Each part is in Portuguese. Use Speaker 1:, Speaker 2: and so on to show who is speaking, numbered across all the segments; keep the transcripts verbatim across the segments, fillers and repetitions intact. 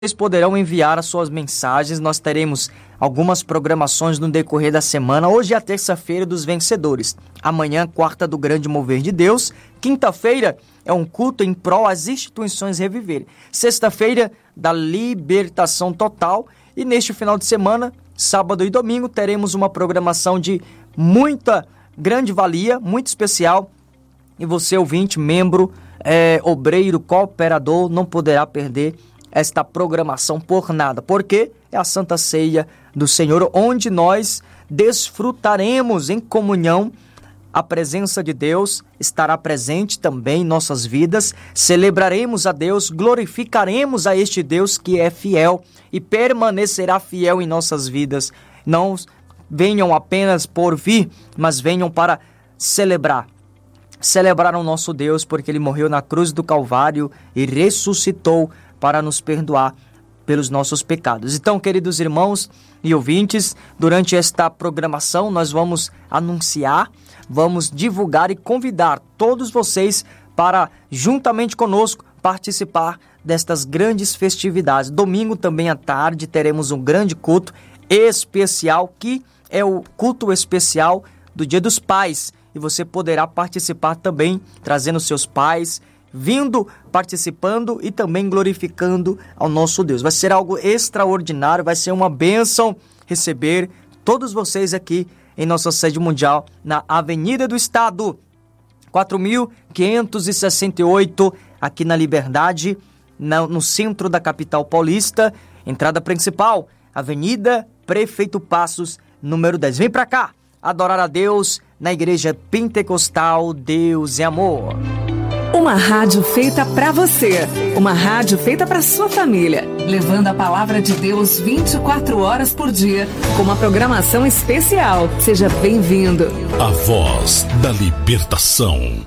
Speaker 1: Vocês poderão enviar as suas mensagens. Nós teremos algumas programações no decorrer da semana. Hoje é a terça-feira dos vencedores. Amanhã, quarta do grande mover de Deus. Quinta-feira é um culto em prol às instituições reviverem. Sexta-feira, da libertação total. E neste final de semana, sábado e domingo, teremos uma programação de muita grande valia, muito especial. E você, ouvinte, membro, é, obreiro, cooperador, não poderá perder esta programação por nada, porque é a Santa Ceia do Senhor, onde nós desfrutaremos em comunhão. A presença de Deus estará presente também em nossas vidas, celebraremos a Deus, glorificaremos a este Deus que é fiel e permanecerá fiel em nossas vidas. Não venham apenas por vir, mas venham para celebrar. Celebrar o nosso Deus, porque Ele morreu na cruz do Calvário e ressuscitou para nos perdoar pelos nossos pecados. Então, queridos irmãos e ouvintes, durante esta programação nós vamos anunciar, vamos divulgar e convidar todos vocês para, juntamente conosco, participar destas grandes festividades. Domingo também à tarde teremos um grande culto especial, que é o culto especial do Dia dos Pais. E você poderá participar também, trazendo seus pais, vindo, participando e também glorificando ao nosso Deus. Vai ser algo extraordinário, vai ser uma bênção receber todos vocês aqui em nossa sede mundial, na Avenida do Estado, quatro mil quinhentos e sessenta e oito, aqui na Liberdade, no centro da capital paulista. Entrada principal, Avenida Prefeito Passos, número dez. Vem pra cá, adorar a Deus na Igreja Pentecostal Deus é Amor.
Speaker 2: Uma rádio feita pra você, uma rádio feita pra sua família, levando a palavra de Deus vinte e quatro horas por dia, com uma programação especial. Seja bem-vindo.
Speaker 3: A voz da libertação.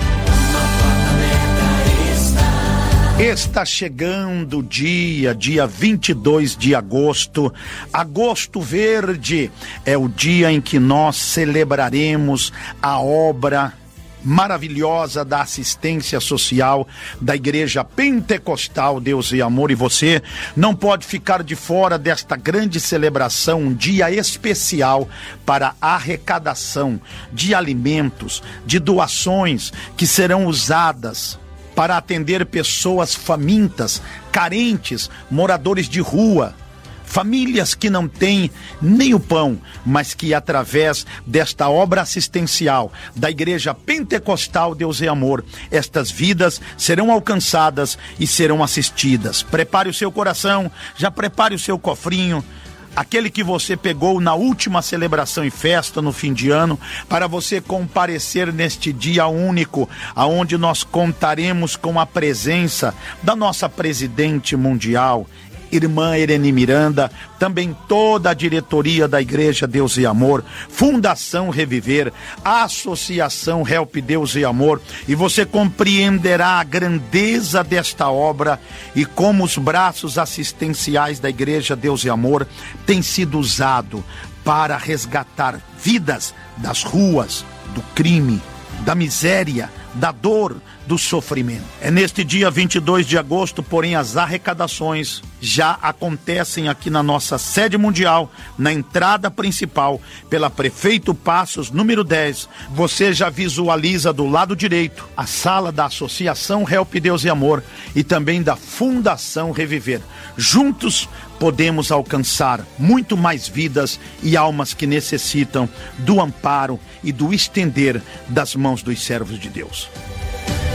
Speaker 4: Está chegando o dia, dia vinte e dois de agosto, agosto verde, é o dia em que nós celebraremos a obra maravilhosa da assistência social da Igreja Pentecostal Deus e Amor, e você não pode ficar de fora desta grande celebração, um dia especial para arrecadação de alimentos, de doações que serão usadas para atender pessoas famintas, carentes, moradores de rua, famílias que não têm nem o pão, mas que através desta obra assistencial da Igreja Pentecostal Deus e Amor, estas vidas serão alcançadas e serão assistidas. Prepare o seu coração, já prepare o seu cofrinho, aquele que você pegou na última celebração e festa no fim de ano, para você comparecer neste dia único, aonde nós contaremos com a presença da nossa presidente mundial, irmã Irene Miranda, também toda a diretoria da Igreja Deus e Amor, Fundação Reviver, Associação Help Deus e Amor, e você compreenderá a grandeza desta obra e como os braços assistenciais da Igreja Deus e Amor têm sido usados para resgatar vidas das ruas, do crime, da miséria, da dor, do sofrimento. É neste dia vinte e dois de agosto, porém, as arrecadações já acontecem aqui na nossa sede mundial, na entrada principal, pela Prefeito Passos, número dez. Você já visualiza do lado direito a sala da Associação Help Deus e Amor e também da Fundação Reviver. Juntos podemos alcançar muito mais vidas e almas que necessitam do amparo e do estender das mãos dos servos de Deus.